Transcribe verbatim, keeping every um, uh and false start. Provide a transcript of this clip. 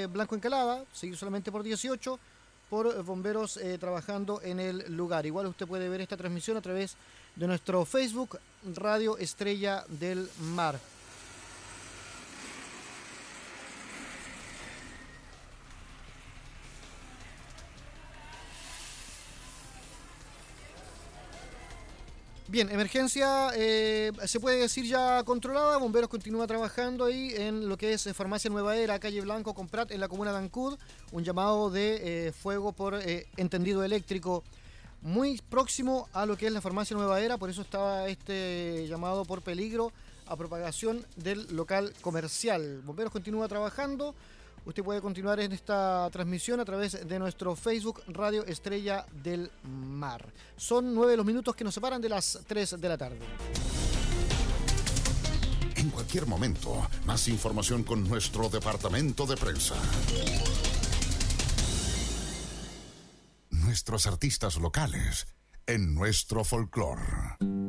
de Blanco Encalada, seguir solamente por dieciocho, por bomberos eh, trabajando en el lugar. Igual usted puede ver esta transmisión a través de nuestro Facebook, Radio Estrella del Mar. Bien, emergencia eh, se puede decir ya controlada. Bomberos continúa trabajando ahí en lo que es Farmacia Nueva Era, calle Blanco con Prat, en la comuna de Ancud. Un llamado de eh, fuego por eh, entendido eléctrico muy próximo a lo que es la Farmacia Nueva Era. Por eso estaba este llamado por peligro a propagación del local comercial. Bomberos continúa trabajando. Usted puede continuar en esta transmisión a través de nuestro Facebook Radio Estrella del Mar. Son nueve los minutos que nos separan de las tres de la tarde. En cualquier momento, más información con nuestro departamento de prensa. Nuestros artistas locales en nuestro folclore.